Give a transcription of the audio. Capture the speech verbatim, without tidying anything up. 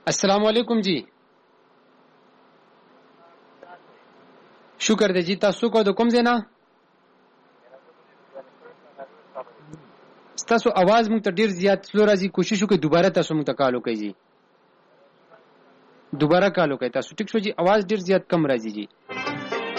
السلام علیکم جی. شکر دی جی. تاسو کو د کوم ځای نه؟ تاسو आवाज مونږ ته ډیر زیات سلو راځي. کوشش وکړئ دوباره تاسو مونږ ته کال وکړئ جی. دوباره کال وکړئ تاسو. ټیک شو جی. आवाज ډیر زیات کم راځي جی.